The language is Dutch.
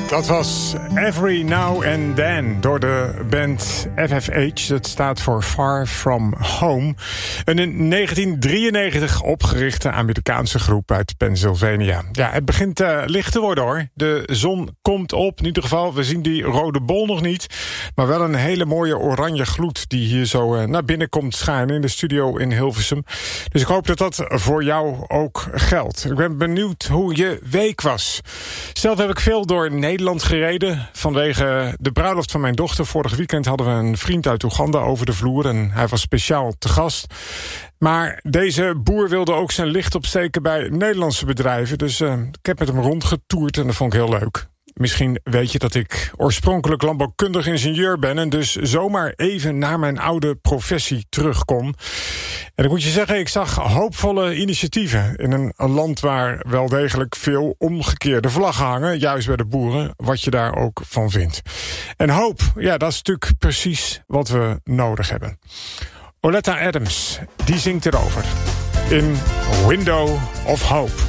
Dat was Every Now and Then door de band FFH. Dat staat voor Far From Home. Een in 1993 opgerichte Amerikaanse groep uit Pennsylvania. Ja, het begint licht te worden hoor. De zon komt op. In ieder geval, we zien die rode bol nog niet. Maar wel een hele mooie oranje gloed die hier zo naar binnen komt schijnen in de studio in Hilversum. Dus ik hoop dat dat voor jou ook geldt. Ik ben benieuwd hoe je week was. Zelf heb ik veel door Nederland gereden vanwege de bruiloft van mijn dochter. Vorig weekend hadden we een vriend uit Oeganda over de vloer en hij was speciaal te gast. Maar deze boer wilde ook zijn licht opsteken bij Nederlandse bedrijven. Dus ik heb met hem rondgetoerd en dat vond ik heel leuk. Misschien weet je dat ik oorspronkelijk landbouwkundig ingenieur ben en dus zomaar even naar mijn oude professie terugkom. En ik moet je zeggen, ik zag hoopvolle initiatieven in een land waar wel degelijk veel omgekeerde vlaggen hangen, juist bij de boeren, wat je daar ook van vindt. En hoop, ja, dat is natuurlijk precies wat we nodig hebben. Oleta Adams, die zingt erover in Window of Hope.